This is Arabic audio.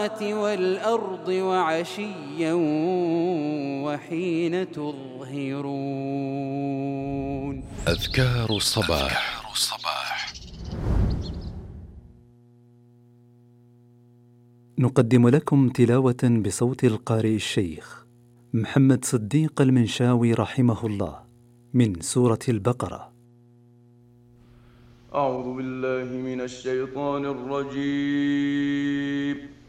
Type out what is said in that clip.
والأرض وعشيا وحين تظهرون. أذكار الصباح. نقدم لكم تلاوة بصوت القارئ الشيخ محمد صديق المنشاوي رحمه الله من سورة البقرة. أعوذ بالله من الشيطان الرجيم.